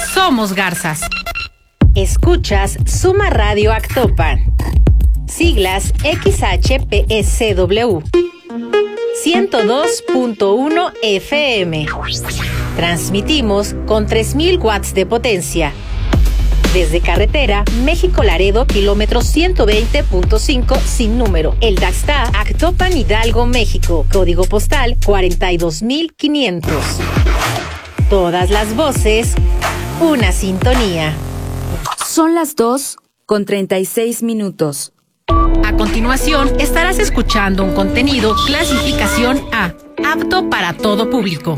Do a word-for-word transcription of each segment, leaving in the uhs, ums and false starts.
somos garzas. Escuchas Suma Radio Actopan. Siglas X H P S W. ciento dos punto uno F M. Transmitimos con tres mil watts de potencia. Desde carretera México-Laredo, kilómetro ciento veinte punto cinco sin número. El Daxta, Actopan, Hidalgo, México. Código postal cuarenta y dos mil quinientos. Todas las voces, una sintonía. Son las dos con treinta y seis minutos. A continuación, estarás escuchando un contenido clasificación A, apto para todo público.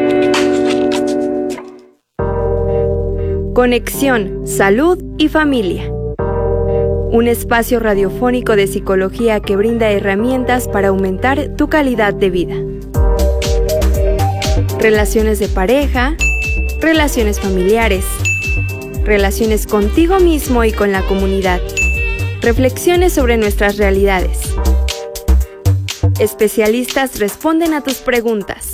Conexión, Salud y Familia. Un espacio radiofónico de psicología que brinda herramientas para aumentar tu calidad de vida. Relaciones de pareja, relaciones familiares, relaciones contigo mismo y con la comunidad. Reflexiones sobre nuestras realidades. Especialistas responden a tus preguntas.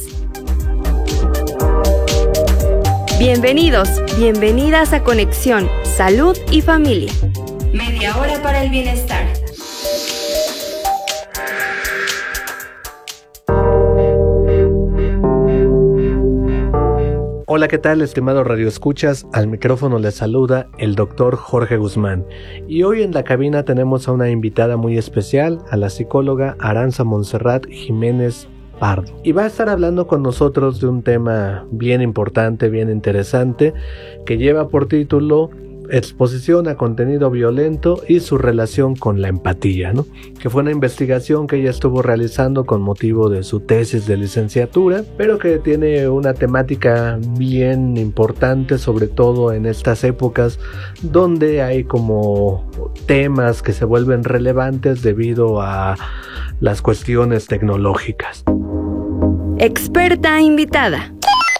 Bienvenidos, bienvenidas a Conexión, Salud y Familia. Media hora para el bienestar. Hola, ¿qué tal, estimado Radio Escuchas? Al micrófono les saluda el doctor Jorge Guzmán. Y hoy en la cabina tenemos a una invitada muy especial, a la psicóloga Aranza Montserrat Jiménez Pardo. Y va a estar hablando con nosotros de un tema bien importante, bien interesante, que lleva por título Exposición a contenido violento y su relación con la empatía, ¿no? Que fue una investigación que ella estuvo realizando con motivo de su tesis de licenciatura, pero que tiene una temática bien importante, sobre todo en estas épocas donde hay como temas que se vuelven relevantes debido a las cuestiones tecnológicas. Experta invitada.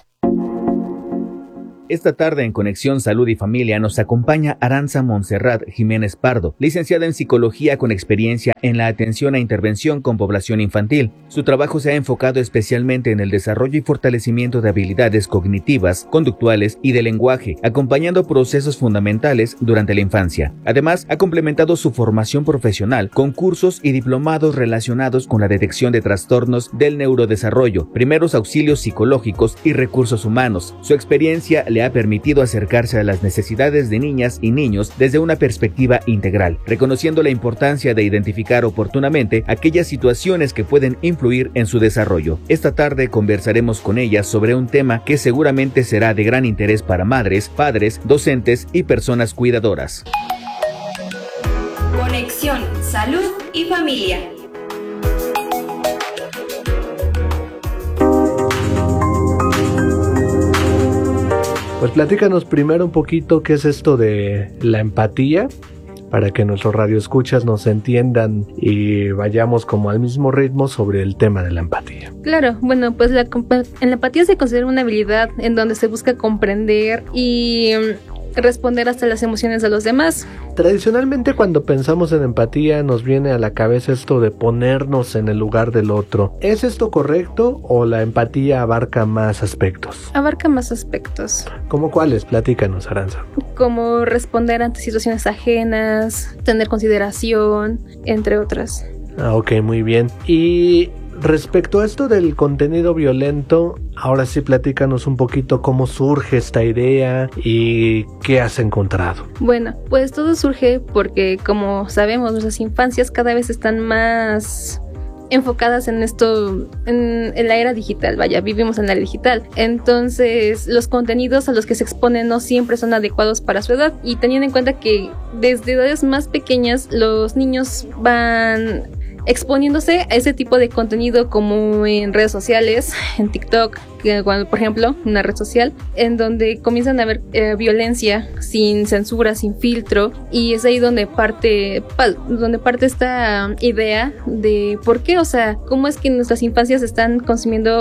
Esta tarde en Conexión Salud y Familia nos acompaña Aranza Montserrat Jiménez Pardo, licenciada en Psicología con experiencia en la atención e intervención con población infantil. Su trabajo se ha enfocado especialmente en el desarrollo y fortalecimiento de habilidades cognitivas, conductuales y de lenguaje, acompañando procesos fundamentales durante la infancia. Además, ha complementado su formación profesional con cursos y diplomados relacionados con la detección de trastornos del neurodesarrollo, primeros auxilios psicológicos y recursos humanos. Su experiencia le ha permitido acercarse a las necesidades de niñas y niños desde una perspectiva integral, reconociendo la importancia de identificar oportunamente aquellas situaciones que pueden influir en su desarrollo. Esta tarde conversaremos con ella sobre un tema que seguramente será de gran interés para madres, padres, docentes y personas cuidadoras. Conexión, Salud y Familia. Pues platícanos primero un poquito qué es esto de la empatía, para que nuestros radioescuchas nos entiendan y vayamos como al mismo ritmo sobre el tema de la empatía. Claro, bueno, pues la, en la empatía se considera una habilidad en donde se busca comprender y responder hasta las emociones de los demás. Tradicionalmente, cuando pensamos en empatía nos viene a la cabeza esto de ponernos en el lugar del otro. ¿Es esto correcto o la empatía abarca más aspectos? Abarca más aspectos. ¿Cómo cuáles? Platícanos, Aranza. Como responder ante situaciones ajenas, tener consideración, entre otras. Ah, ok, muy bien. Y respecto a esto del contenido violento, ahora sí platícanos un poquito cómo surge esta idea y qué has encontrado. Bueno, pues todo surge porque, como sabemos, nuestras infancias cada vez están más enfocadas en esto, en, en la era digital, vaya, vivimos en la era digital. Entonces, los contenidos a los que se exponen no siempre son adecuados para su edad, y teniendo en cuenta que desde edades más pequeñas los niños van exponiéndose a ese tipo de contenido, como en redes sociales, en TikTok, que, por ejemplo, una red social, en donde comienzan a haber eh, violencia sin censura, sin filtro, y es ahí donde parte, pa, donde parte esta idea de por qué, o sea, cómo es que nuestras infancias están consumiendo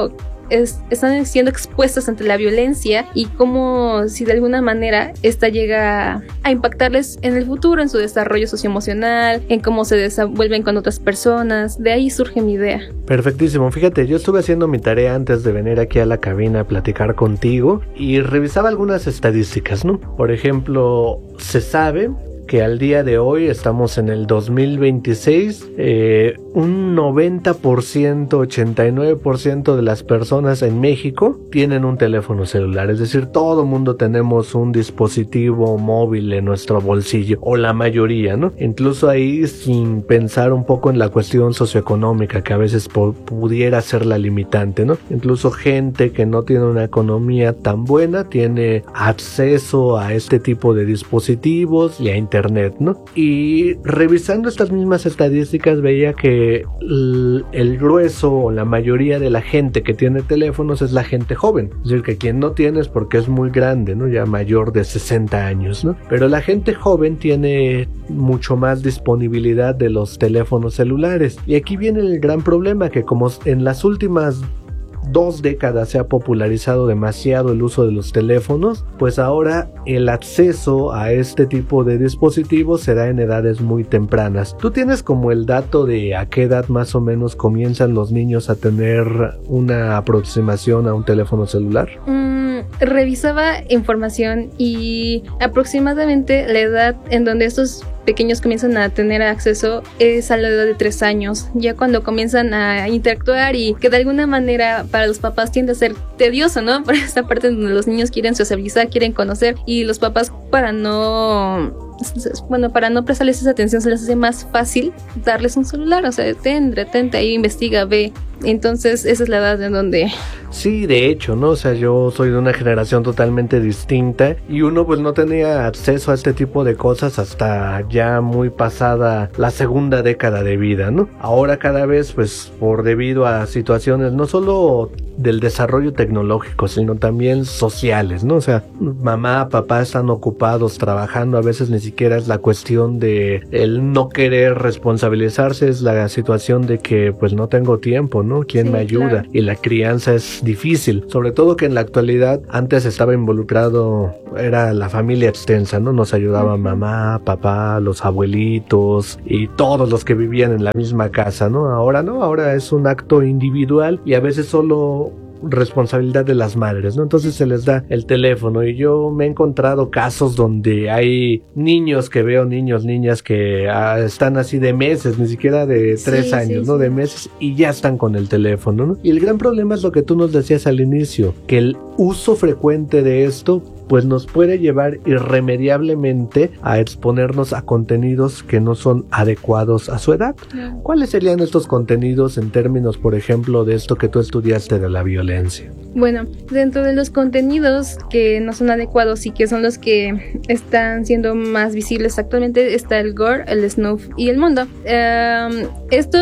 es, están siendo expuestas ante la violencia y cómo si de alguna manera esta llega a impactarles en el futuro, en su desarrollo socioemocional, en cómo se desenvuelven con otras personas. De ahí surge mi idea. Perfectísimo. Fíjate, yo estuve haciendo mi tarea antes de venir aquí a la cabina a platicar contigo y revisaba algunas estadísticas, ¿no? Por ejemplo, se sabe que al día de hoy, estamos en el dos mil veintiséis, eh, un noventa por ciento, ochenta y nueve por ciento de las personas en México tienen un teléfono celular, es decir, todo mundo tenemos un dispositivo móvil en nuestro bolsillo, o la mayoría, ¿no? Incluso ahí sin pensar un poco en la cuestión socioeconómica que a veces po- pudiera ser la limitante, ¿no? Incluso gente que no tiene una economía tan buena tiene acceso a este tipo de dispositivos y a internet. Internet, ¿no? Y revisando estas mismas estadísticas veía que el, el grueso o la mayoría de la gente que tiene teléfonos es la gente joven, es decir, que quien no tiene es porque es muy grande, ¿no? Ya mayor de sesenta años, ¿no? Pero la gente joven tiene mucho más disponibilidad de los teléfonos celulares y aquí viene el gran problema, que como en las últimas dos décadas se ha popularizado demasiado el uso de los teléfonos, pues ahora el acceso a este tipo de dispositivos se da en edades muy tempranas. ¿Tú tienes como el dato de a qué edad más o menos comienzan los niños a tener una aproximación a un teléfono celular? Mm, revisaba información y aproximadamente la edad en donde estos pequeños comienzan a tener acceso es a la edad de tres años, ya cuando comienzan a interactuar y que de alguna manera para los papás tiende a ser tedioso, ¿no? Por esta parte donde los niños quieren socializar, quieren conocer y los papás para no... bueno, para no prestarles esa atención se les hace más fácil darles un celular, o sea, ten, retente ahí, investiga, ve. Entonces esa es la edad en donde... Sí, de hecho, ¿no? O sea, yo soy de una generación totalmente distinta y uno pues no tenía acceso a este tipo de cosas hasta ya muy pasada la segunda década de vida, ¿no? Ahora cada vez pues por debido a situaciones no solo del desarrollo tecnológico, sino también sociales, ¿no? O sea, mamá, papá están ocupados trabajando, a veces ni siquiera es la cuestión de el no querer responsabilizarse, es la situación de que pues no tengo tiempo, ¿no? ¿Quién sí, me ayuda? Claro. Y la crianza es difícil, sobre todo que en la actualidad antes estaba involucrado, era la familia extensa, ¿no? Nos ayudaba uh-huh. mamá, papá, los abuelitos y todos los que vivían en la misma casa, ¿no? Ahora no, ahora es un acto individual y a veces solo responsabilidad de las madres, ¿no? Entonces se les da el teléfono y yo me he encontrado casos donde hay niños que veo, niños, niñas que ah, están así de meses, ni siquiera de tres sí, años, sí, ¿no? Sí. De meses y ya están con el teléfono, ¿no? Y el gran problema es lo que tú nos decías al inicio, que el uso frecuente de esto pues nos puede llevar irremediablemente a exponernos a contenidos que no son adecuados a su edad. No. ¿Cuáles serían estos contenidos en términos, por ejemplo, de esto que tú estudiaste de la violencia? Bueno, dentro de los contenidos que no son adecuados y que son los que están siendo más visibles actualmente está el gore, el snuff y el mundo. Um, esto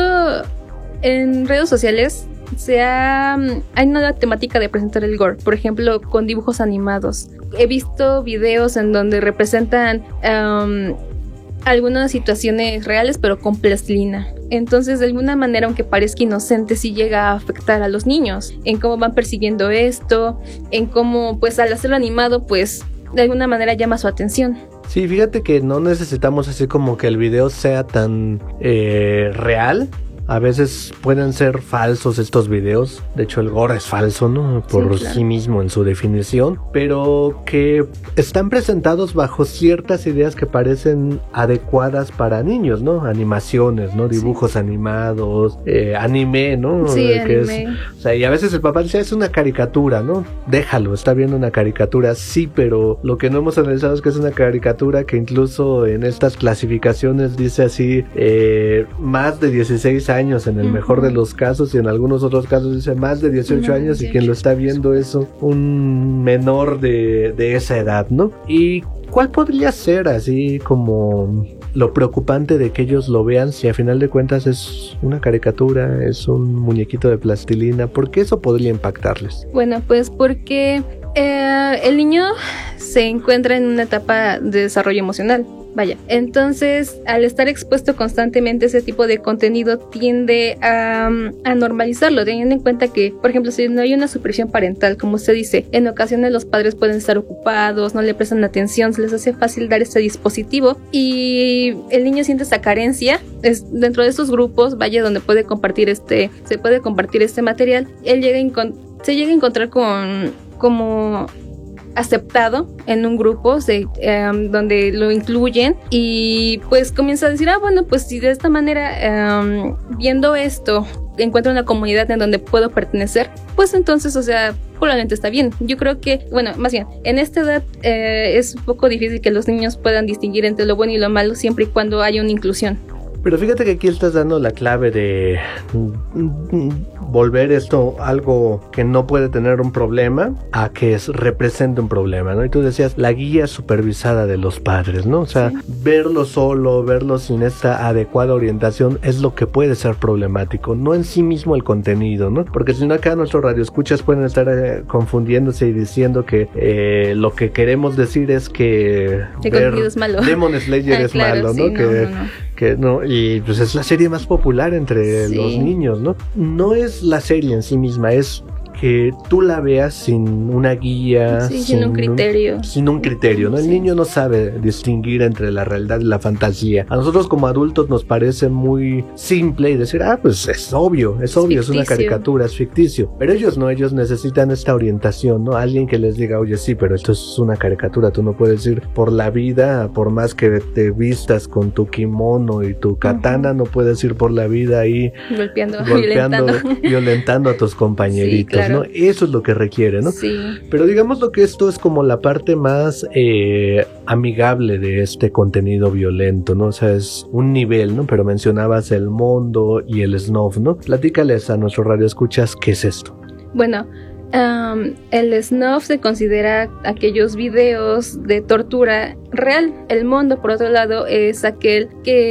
en redes sociales se ha, hay una temática de presentar el gore, por ejemplo, con dibujos animados. He visto videos en donde representan um, algunas situaciones reales, pero con plastilina. Entonces, de alguna manera, aunque parezca inocente, sí llega a afectar a los niños, en cómo van percibiendo esto, en cómo, pues, al hacerlo animado, pues, de alguna manera llama su atención. Sí, fíjate que no necesitamos así como que el video sea tan eh, real. A veces pueden ser falsos estos videos. De hecho, el gore es falso, ¿no? Por sí, claro. sí mismo en su definición. Pero que están presentados bajo ciertas ideas que parecen adecuadas para niños, ¿no? Animaciones, ¿no? Dibujos sí. animados, eh, anime, ¿no? Sí, que anime. Es, o sea, y a veces el papá dice, es una caricatura, ¿no? Déjalo, está viendo una caricatura. Sí, pero lo que no hemos analizado es que es una caricatura que incluso en estas clasificaciones dice así, eh, más de dieciséis años. años en el uh-huh. mejor de los casos y en algunos otros casos dice más de dieciocho años y quien lo está viendo es un menor de, de esa edad, ¿no? Y ¿cuál podría ser así como lo preocupante de que ellos lo vean si a final de cuentas es una caricatura, es un muñequito de plastilina? ¿Por qué eso podría impactarles? Bueno, pues porque eh, el niño se encuentra en una etapa de desarrollo emocional. Vaya, entonces al estar expuesto constantemente a ese tipo de contenido tiende a, a normalizarlo, teniendo en cuenta que, por ejemplo, si no hay una supervisión parental, como usted dice, en ocasiones los padres pueden estar ocupados, no le prestan atención, se les hace fácil dar este dispositivo y el niño siente esa carencia. Es dentro de estos grupos, vaya, donde puede compartir este, se puede compartir este material, él llega a encont- se llega a encontrar con como aceptado en un grupo se, um, donde lo incluyen y pues comienza a decir, ah bueno, pues si de esta manera um, viendo esto encuentro una comunidad en donde puedo pertenecer, pues entonces, o sea, probablemente está bien. Yo creo que, bueno, más bien, en esta edad eh, es un poco difícil que los niños puedan distinguir entre lo bueno y lo malo siempre y cuando haya una inclusión. Pero fíjate que aquí estás dando la clave de volver esto algo que no puede tener un problema a que es, represente un problema, ¿no? Y tú decías, la guía supervisada de los padres, ¿no? O sea, sí. verlo solo, verlo sin esta adecuada orientación es lo que puede ser problemático, no en sí mismo el contenido, ¿no? Porque si no acá nuestros radioescuchas pueden estar eh, confundiéndose y diciendo que eh, lo que queremos decir es que el contenido es malo. Demon Slayer es claro, malo, ¿no? Sí, que, no, no, no. que no, y pues es la serie más popular entre sí. los niños, ¿no? No es la serie en sí misma, es que tú la veas sin una guía, sí, sin, sin un criterio. Un, sin un criterio, ¿no? El sí. niño no sabe distinguir entre la realidad y la fantasía. A nosotros como adultos nos parece muy simple y decir, ah, pues es obvio, es, es obvio, ficticio. Es una caricatura, es ficticio. Pero ellos no, ellos necesitan esta orientación, ¿no? Alguien que les diga, oye, sí, pero esto es una caricatura, tú no puedes ir por la vida, por más que te vistas con tu kimono y tu katana, uh-huh. no puedes ir por la vida ahí golpeando, golpeando violentando. violentando a tus compañeritos. Sí, claro. ¿no? Eso es lo que requiere, ¿no? Sí. Pero digamos lo que esto es como la parte más eh, amigable de este contenido violento, ¿no? O sea, es un nivel, ¿no? Pero mencionabas el Mondo y el Snuff, ¿no? Platícales a nuestro radioescuchas qué es esto. Bueno, Um, el snuff se considera aquellos videos de tortura real. El Mondo, por otro lado, es aquel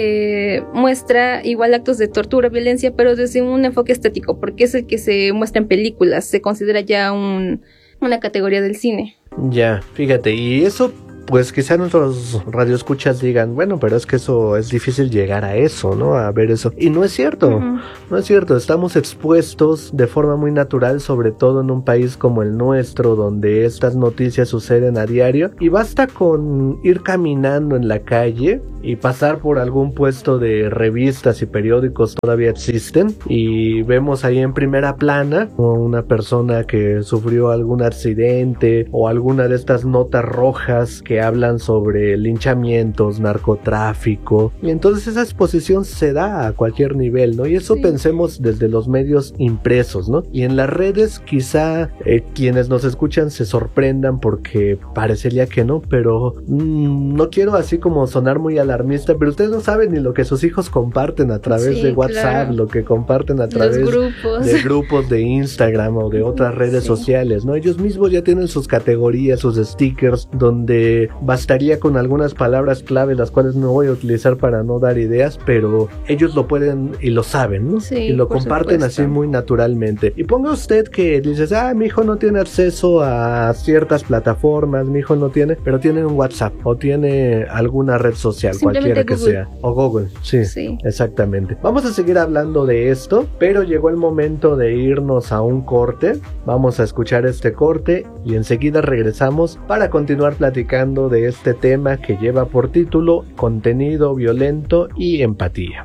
que muestra igual actos de tortura, violencia, pero desde un enfoque estético, porque es el que se muestra en películas, se considera ya un, una categoría del cine. Ya, fíjate, y eso pues quizá nuestros radioescuchas digan, bueno, pero es que eso es difícil llegar a eso, ¿no? A ver eso. Y no es cierto, uh-huh. no es cierto. Estamos expuestos de forma muy natural, sobre todo en un país como el nuestro, donde estas noticias suceden a diario. Y basta con ir caminando en la calle y pasar por algún puesto de revistas y periódicos, todavía existen, y vemos ahí en primera plana una persona que sufrió algún accidente o alguna de estas notas rojas que hablan sobre linchamientos, narcotráfico, y entonces esa exposición se da a cualquier nivel, ¿no? Y eso sí. Pensemos desde los medios impresos, ¿no? Y en las redes quizá eh, quienes nos escuchan se sorprendan porque parecería que no, pero mmm, no quiero así como sonar muy alarmista, pero ustedes no saben ni lo que sus hijos comparten a través sí, de WhatsApp, claro. lo que comparten a través grupos. de grupos de Instagram o de otras redes sí. sociales, ¿no? Ellos mismos ya tienen sus categorías, sus stickers, donde bastaría con algunas palabras clave, las cuales no voy a utilizar para no dar ideas, pero ellos lo pueden y lo saben, ¿no? Sí, y lo comparten supuesto. Así muy naturalmente. Y ponga usted que dices, ah, mi hijo no tiene acceso a ciertas plataformas, mi hijo no tiene, pero tiene un WhatsApp o tiene alguna red social, cualquiera que Google. sea. O Google, sí, sí, exactamente. Vamos a seguir hablando de esto, pero llegó el momento de irnos a un corte. Vamos a escuchar este corte y enseguida regresamos para continuar platicando de este tema que lleva por título Contenido violento y empatía.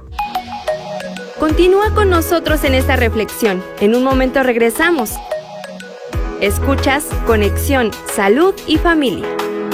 Continúa con nosotros en esta reflexión. En un momento regresamos. Escuchas Conexión, Salud y Familia.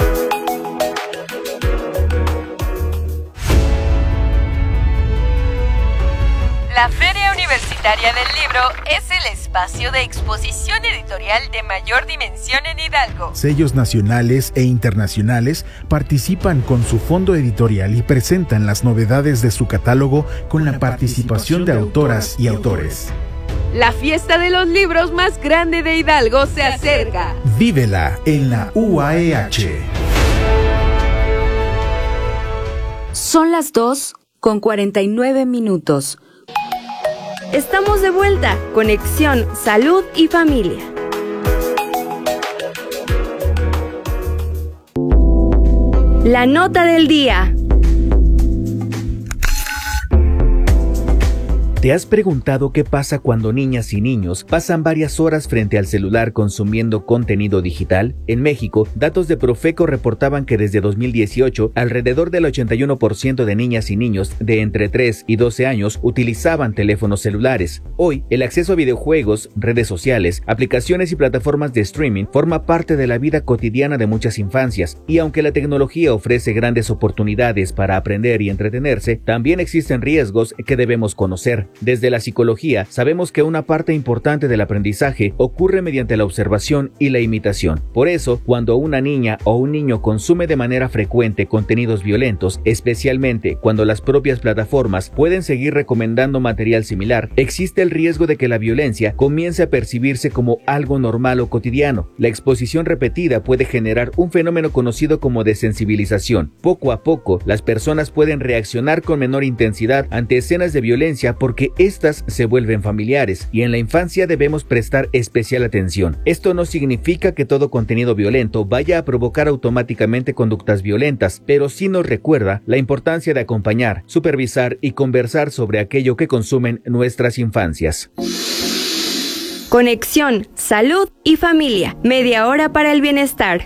La Feria Universitaria del Libro es el espacio de exposición editorial de mayor dimensión en Hidalgo. Sellos nacionales e internacionales participan con su fondo editorial y presentan las novedades de su catálogo con la participación de autoras y autores. La fiesta de los libros más grande de Hidalgo se acerca. Vívela en la U A E H. Son las dos con cuarenta y nueve minutos. Estamos de vuelta. Conexión, Salud y Familia. La nota del día. ¿Te has preguntado qué pasa cuando niñas y niños pasan varias horas frente al celular consumiendo contenido digital? En México, datos de Profeco reportaban que desde dos mil dieciocho, alrededor del ochenta y uno por ciento de niñas y niños de entre tres y doce años utilizaban teléfonos celulares. Hoy, el acceso a videojuegos, redes sociales, aplicaciones y plataformas de streaming forma parte de la vida cotidiana de muchas infancias, y aunque la tecnología ofrece grandes oportunidades para aprender y entretenerse, también existen riesgos que debemos conocer. Desde la psicología, sabemos que una parte importante del aprendizaje ocurre mediante la observación y la imitación. Por eso, cuando una niña o un niño consume de manera frecuente contenidos violentos, especialmente cuando las propias plataformas pueden seguir recomendando material similar, existe el riesgo de que la violencia comience a percibirse como algo normal o cotidiano. La exposición repetida puede generar un fenómeno conocido como desensibilización. Poco a poco, las personas pueden reaccionar con menor intensidad ante escenas de violencia porque que éstas se vuelven familiares, y en la infancia debemos prestar especial atención. Esto no significa que todo contenido violento vaya a provocar automáticamente conductas violentas, pero sí nos recuerda la importancia de acompañar, supervisar y conversar sobre aquello que consumen nuestras infancias. Conexión, salud y familia. Media hora para el bienestar.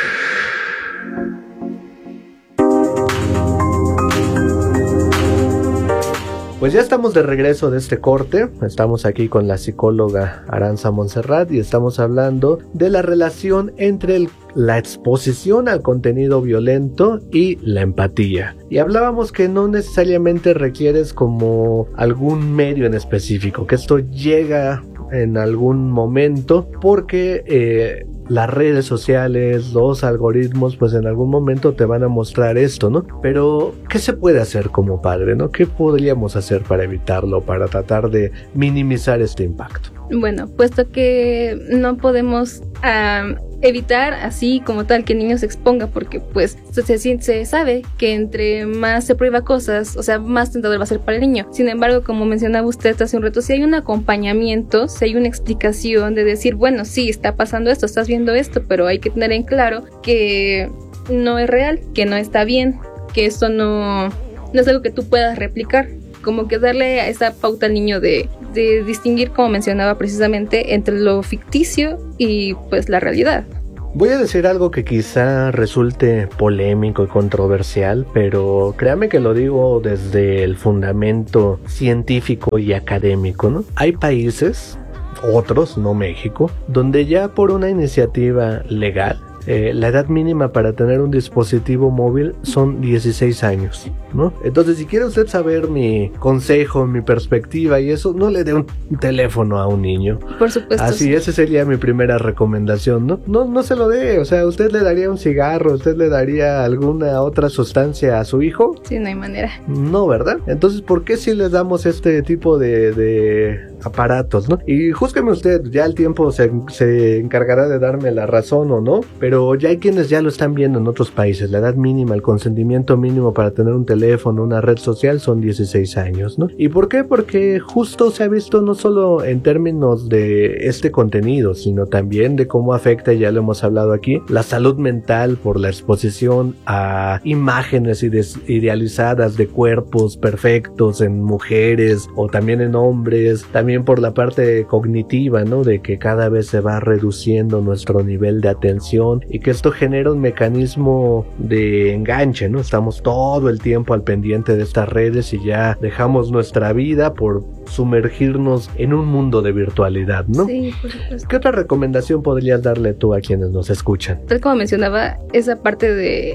Pues ya estamos de regreso de este corte, estamos aquí con la psicóloga Aranza Monserrat y estamos hablando de la relación entre el, la exposición al contenido violento y la empatía. Y hablábamos que no necesariamente requieres como algún medio en específico, que esto llega en algún momento porque eh, las redes sociales, los algoritmos, pues en algún momento te van a mostrar esto, ¿no? Pero, ¿qué se puede hacer como padre, no? ¿Qué podríamos hacer para evitarlo, para tratar de minimizar este impacto? Bueno, puesto que no podemos uh, evitar así como tal que el niño se exponga, porque pues se, se sabe que entre más se prueba cosas, o sea, más tentador va a ser para el niño. Sin embargo, como mencionaba usted hace un rato, si hay un acompañamiento, si hay una explicación de decir, bueno, sí, está pasando esto, estás viendo esto, pero hay que tener en claro que no es real, que no está bien, que esto no, no es algo que tú puedas replicar. Como que darle a esa pauta al niño de, de distinguir, como mencionaba precisamente, entre lo ficticio y pues la realidad. Voy a decir algo que quizá resulte polémico y controversial, pero créame que lo digo desde el fundamento científico y académico, ¿no? Hay países, otros, no México, donde ya por una iniciativa legal, Eh, la edad mínima para tener un dispositivo móvil son dieciséis años, ¿no? Entonces, si quiere usted saber mi consejo, mi perspectiva y eso, no le dé un teléfono a un niño. Por supuesto. Así, sí. Esa sería mi primera recomendación, ¿no? No, no se lo dé, o sea, usted le daría un cigarro, usted le daría alguna otra sustancia a su hijo. Sí, no hay manera. No, ¿verdad? Entonces, ¿por qué si les damos este tipo de, de aparatos, ¿no? Y júzgueme usted, ya el tiempo se, se encargará de darme la razón o no, pero ya hay quienes ya lo están viendo en otros países. La edad mínima, el consentimiento mínimo para tener un teléfono, una red social son dieciséis años, ¿no? ¿Y por qué? Porque justo se ha visto no solo en términos de este contenido, sino también de cómo afecta, ya lo hemos hablado aquí, la salud mental por la exposición a imágenes idealizadas de cuerpos perfectos en mujeres o también en hombres, también por la parte cognitiva, ¿no? De que cada vez se va reduciendo nuestro nivel de atención y que esto genera un mecanismo de enganche, ¿no? Estamos todo el tiempo al pendiente de estas redes y ya dejamos nuestra vida por sumergirnos en un mundo de virtualidad, ¿no? Sí, por supuesto. ¿Qué otra recomendación podrías darle tú a quienes nos escuchan? Tal como mencionaba, esa parte de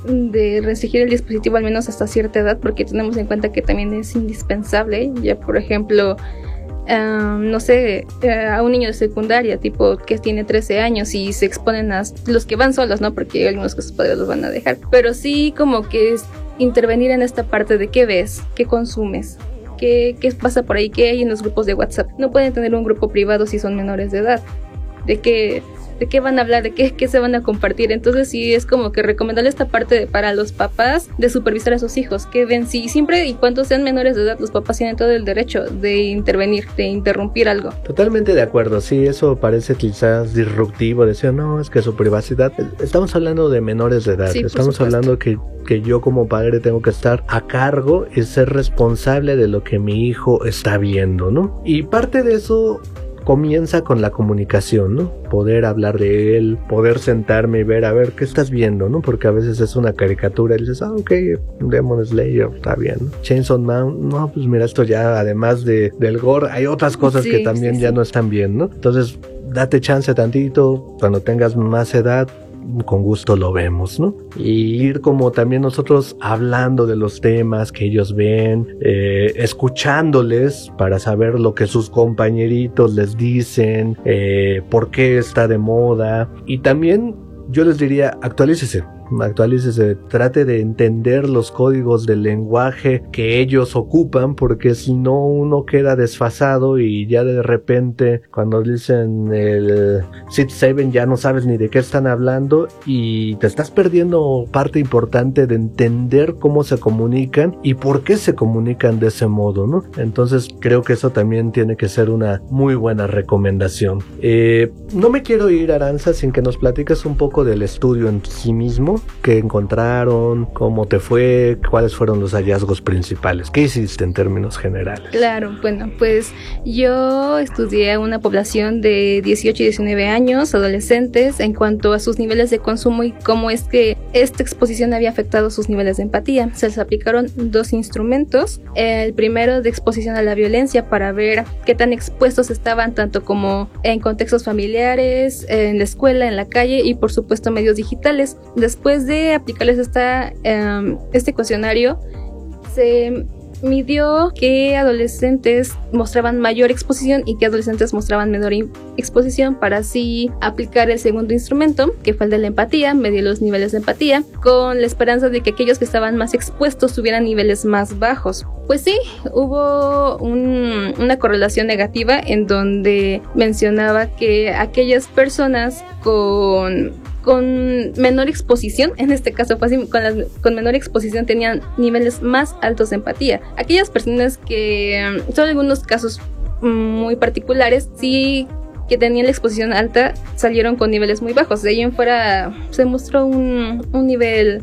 de restringir el dispositivo al menos hasta cierta edad, porque tenemos en cuenta que también es indispensable. Ya, por ejemplo, Uh, no sé, uh, a un niño de secundaria, tipo que tiene trece años y se exponen a los que van solos, ¿no? Porque algunos que sus padres los van a dejar. Pero sí como que es intervenir en esta parte de qué ves, qué consumes, qué, qué pasa por ahí, qué hay en los grupos de WhatsApp. No pueden tener un grupo privado si son menores de edad. De que de qué van a hablar, de qué, qué se van a compartir. Entonces sí es como que recomendable esta parte de, para los papás de supervisar a sus hijos, que ven si siempre y cuando sean menores de edad, los papás tienen todo el derecho de intervenir, de interrumpir algo. Totalmente de acuerdo, sí, eso parece quizás disruptivo, decir, no, es que su privacidad, estamos hablando de menores de edad, sí, estamos hablando que, que yo como padre tengo que estar a cargo y ser responsable de lo que mi hijo está viendo, ¿no? Y parte de eso comienza con la comunicación, ¿no? Poder hablar de él, poder sentarme y ver, a ver, ¿qué estás viendo, no? Porque a veces es una caricatura y dices, ah, ok, Demon Slayer, está bien, ¿no? Chainsaw Man, no, pues mira, esto ya, además de, del gore, hay otras cosas sí, que también sí, ya sí. no están bien, ¿no? Entonces, date chance tantito, cuando tengas más edad, con gusto lo vemos, ¿no? Y ir como también nosotros hablando de los temas que ellos ven, eh, escuchándoles para saber lo que sus compañeritos les dicen, eh, por qué está de moda. Y también yo les diría, actualícese. Actualícese, trate de entender los códigos del lenguaje que ellos ocupan, porque si no uno queda desfasado y ya de repente cuando dicen el Sith Seven ya no sabes ni de qué están hablando y te estás perdiendo parte importante de entender cómo se comunican y por qué se comunican de ese modo, ¿no? Entonces creo que eso también tiene que ser una muy buena recomendación. Eh, no me quiero ir, Aranza, sin que nos platiques un poco del estudio en sí mismo. ¿Qué encontraron? ¿Cómo te fue? ¿Cuáles fueron los hallazgos principales? ¿Qué hiciste en términos generales? Claro, bueno, pues yo estudié una población de dieciocho y diecinueve años, adolescentes, en cuanto a sus niveles de consumo y cómo es que esta exposición había afectado sus niveles de empatía. Se les aplicaron dos instrumentos. El primero de exposición a la violencia para ver qué tan expuestos estaban, tanto como en contextos familiares, en la escuela, en la calle y por supuesto medios digitales. Después de aplicarles esta, um, este cuestionario, se midió que adolescentes mostraban mayor exposición y que adolescentes mostraban menor exposición, para así aplicar el segundo instrumento, que fue el de la empatía. Medir los niveles de empatía con la esperanza de que aquellos que estaban más expuestos tuvieran niveles más bajos. Pues sí, hubo un, una correlación negativa en donde mencionaba que aquellas personas con con menor exposición, en este caso fue así, con, las, con menor exposición tenían niveles más altos de empatía. Aquellas personas que, son algunos casos muy particulares, sí que tenían la exposición alta, salieron con niveles muy bajos. De ahí en fuera se mostró un, un nivel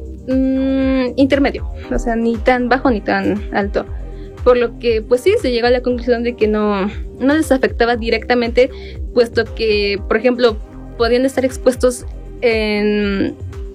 mmm, intermedio, o sea, ni tan bajo ni tan alto. Por lo que, pues sí, se llegó a la conclusión de que no, no les afectaba directamente, puesto que, por ejemplo, podían estar expuestos en,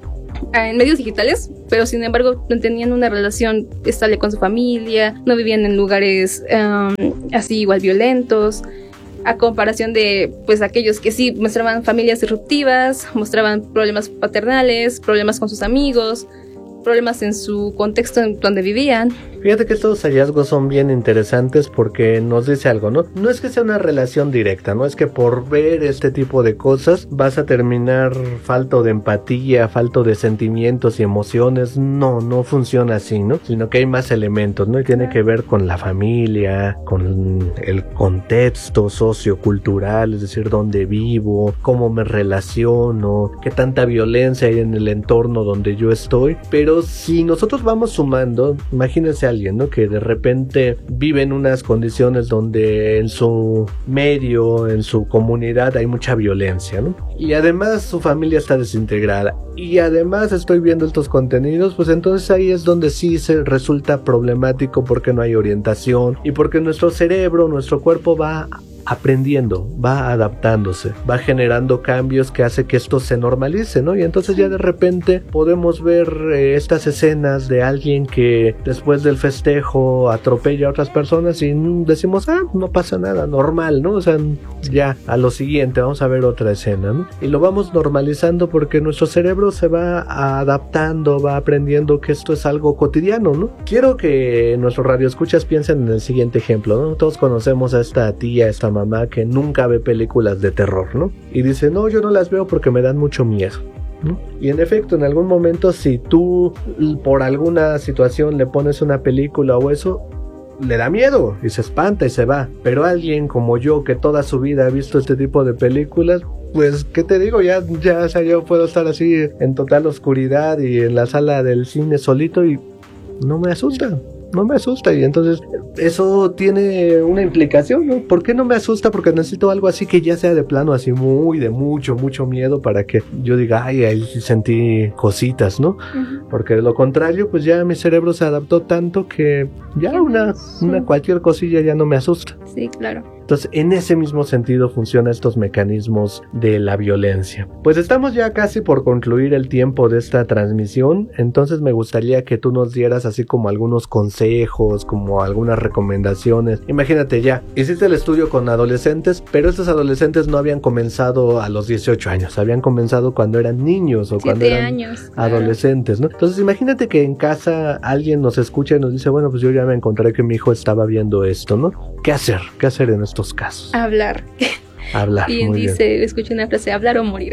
en medios digitales, pero sin embargo no tenían una relación estable con su familia, no vivían en lugares um, así igual violentos, a comparación de pues aquellos que sí mostraban familias disruptivas, mostraban problemas paternales, problemas con sus amigos, problemas en su contexto en donde vivían. Fíjate que estos hallazgos son bien interesantes porque nos dice algo, ¿no? No es que sea una relación directa, no es que por ver este tipo de cosas vas a terminar falto de empatía, falto de sentimientos y emociones. No, no funciona así, ¿no? Sino que hay más elementos, ¿no? Y tiene que ver con la familia, con el contexto sociocultural, es decir, dónde vivo, cómo me relaciono, qué tanta violencia hay en el entorno donde yo estoy. Pero si nosotros vamos sumando, imagínense a alguien, ¿no? Que de repente vive en unas condiciones donde en su medio, en su comunidad hay mucha violencia, ¿no? Y además su familia está desintegrada. Y además estoy viendo estos contenidos, pues entonces ahí es donde sí se resulta problemático porque no hay orientación y porque nuestro cerebro, nuestro cuerpo va aprendiendo, va adaptándose, va generando cambios que hace que esto se normalice, ¿no? Y entonces ya de repente podemos ver eh, estas escenas de alguien que después del festejo atropella a otras personas y decimos, ah, no pasa nada, normal, ¿no? O sea, ya a lo siguiente vamos a ver otra escena, ¿no? Y lo vamos normalizando porque nuestro cerebro se va adaptando, va aprendiendo que esto es algo cotidiano, ¿no? Quiero que nuestros radioescuchas piensen en el siguiente ejemplo, ¿no? Todos conocemos a esta tía, esta mamá que nunca ve películas de terror, ¿no? Y dice, no, yo no las veo porque me dan mucho miedo, ¿no? Y en efecto, en algún momento, si tú por alguna situación le pones una película o eso, le da miedo y se espanta y se va. Pero alguien como yo, que toda su vida ha visto este tipo de películas, pues, ¿qué te digo? Ya, ya, o sea, yo puedo estar así en total oscuridad y en la sala del cine solito y no me asusta. No me asusta, y entonces eso tiene una implicación, ¿no? ¿Por qué no me asusta? Porque necesito algo así que ya sea de plano, así muy, de mucho, mucho miedo para que yo diga, ay, ahí sentí cositas, ¿no? Uh-huh. Porque de lo contrario, pues ya mi cerebro se adaptó tanto que ya una, una cualquier cosilla ya no me asusta. Sí, claro. Entonces, en ese mismo sentido funcionan estos mecanismos de la violencia. Pues estamos ya casi por concluir el tiempo de esta transmisión, entonces me gustaría que tú nos dieras así como algunos consejos, como algunas recomendaciones. Imagínate ya, hiciste el estudio con adolescentes, pero estos adolescentes no habían comenzado a los dieciocho años, habían comenzado cuando eran niños o cuando eran años, adolescentes, ¿no? Entonces, imagínate que en casa alguien nos escucha y nos dice, bueno, pues yo ya me encontré que mi hijo estaba viendo esto, ¿no? ¿Qué hacer? ¿Qué hacer en estos casos? Hablar. Hablar. Bien muy dice, bien. escuché una frase, hablar o morir.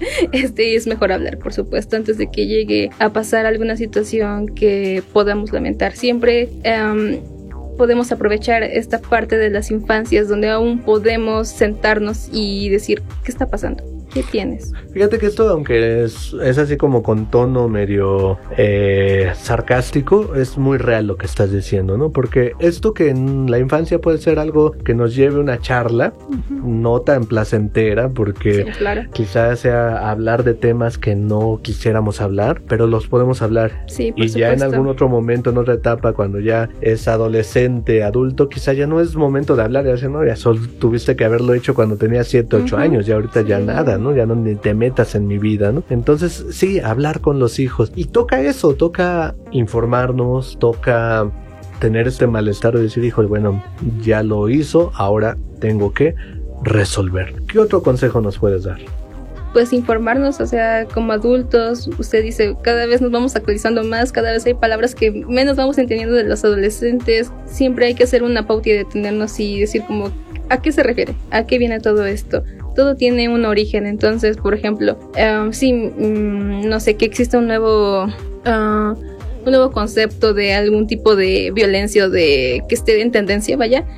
Este es mejor hablar, por supuesto, antes de que llegue a pasar alguna situación que podamos lamentar. Siempre um, podemos aprovechar esta parte de las infancias donde aún podemos sentarnos y decir, ¿qué está pasando? ¿Qué tienes? Fíjate que esto, aunque es, es así como con tono medio eh, sarcástico, es muy real lo que estás diciendo, ¿no? Porque esto que en la infancia puede ser algo que nos lleve una charla, uh-huh. no tan placentera, porque sí, claro. quizás sea hablar de temas que no quisiéramos hablar, pero los podemos hablar. Sí, por y supuesto. Ya en algún otro momento, en otra etapa, cuando ya es adolescente, adulto, quizá ya no es momento de hablar, ya decir, no, ya solo tuviste que haberlo hecho cuando tenías siete, ocho uh-huh. años, y ahorita sí. ya nada, ¿no? Ya no ni te metas en mi vida, ¿no? Entonces, sí, hablar con los hijos. Y toca eso, toca informarnos, toca tener este malestar de decir, hijo, bueno, ya lo hizo, ahora tengo que resolver. ¿Qué otro consejo nos puedes dar? Pues informarnos, o sea, como adultos, usted dice, cada vez nos vamos actualizando más, cada vez hay palabras que menos vamos entendiendo de los adolescentes. Siempre hay que hacer una pauta y detenernos y decir como, ¿a qué se refiere? ¿A qué viene todo esto? Todo tiene un origen, entonces, por ejemplo, um, sí, um, no sé, que existe un nuevo, uh, un nuevo concepto de algún tipo de violencia o de que esté en tendencia, vaya,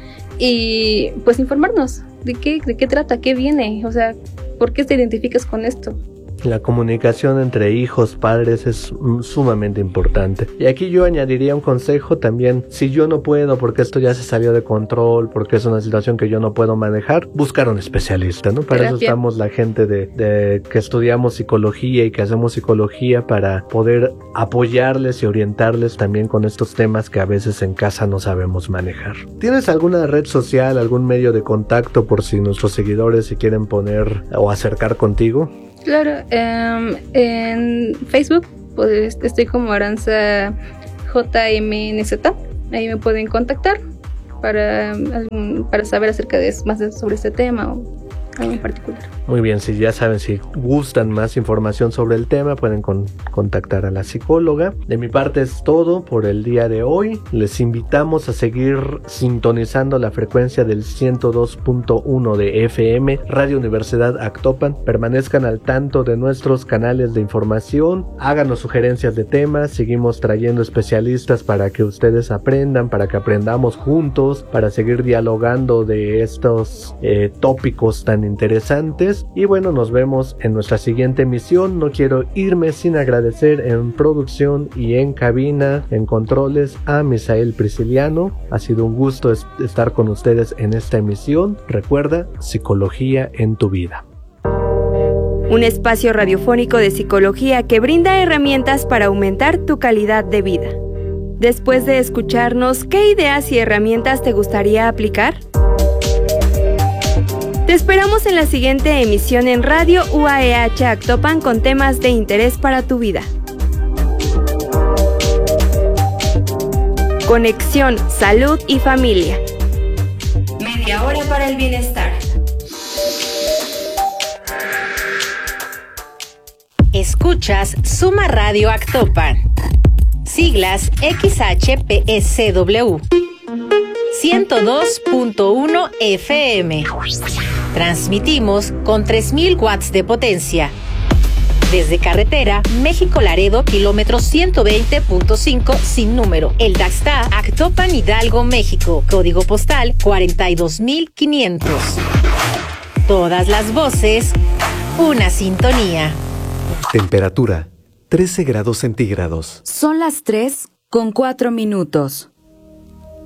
y pues informarnos de qué, de qué trata, qué viene, o sea, ¿por qué te identificas con esto? La comunicación entre hijos, padres es sumamente importante. Y aquí yo añadiría un consejo también. Si yo no puedo porque esto ya se salió de control, porque es una situación que yo no puedo manejar, buscar un especialista, ¿no? Para Terapia. Eso estamos la gente de, de que estudiamos psicología y que hacemos psicología para poder apoyarles y orientarles también con estos temas que a veces en casa no sabemos manejar. ¿Tienes alguna red social, algún medio de contacto por si nuestros seguidores se quieren poner o acercar contigo? Claro, um, en Facebook pues, estoy como Aranza J M N Z, ahí me pueden contactar para, para saber acerca de más sobre este tema o algo en particular. Muy bien, si ya saben, si gustan más información sobre el tema, pueden con, contactar a la psicóloga. De mi parte es todo por el día de hoy. Les invitamos a seguir sintonizando la frecuencia del ciento dos punto uno de F M, Radio Universidad Actopan. Permanezcan al tanto de nuestros canales de información, háganos sugerencias de temas, seguimos trayendo especialistas para que ustedes aprendan, para que aprendamos juntos, para seguir dialogando de estos eh, tópicos tan interesantes. Y bueno, nos vemos en nuestra siguiente emisión. No quiero irme sin agradecer en producción y en cabina, en controles, a Misael Prisciliano. Ha sido un gusto est- estar con ustedes en esta emisión. Recuerda, psicología en tu vida. Un espacio radiofónico de psicología que brinda herramientas para aumentar tu calidad de vida. Después de escucharnos, ¿qué ideas y herramientas te gustaría aplicar? Te esperamos en la siguiente emisión en Radio U A E H Actopan con temas de interés para tu vida. Conexión, salud y familia. Media hora para el bienestar. Escuchas Suma Radio Actopan. Siglas X H P S W. ciento dos punto uno F M. Transmitimos con tres mil watts de potencia. Desde carretera México-Laredo, kilómetro ciento veinte punto cinco sin número. El Daxta, Actopan, Hidalgo, México. Código postal cuarenta y dos mil quinientos. Todas las voces una sintonía. Temperatura, trece grados centígrados. Son las tres con cuatro minutos.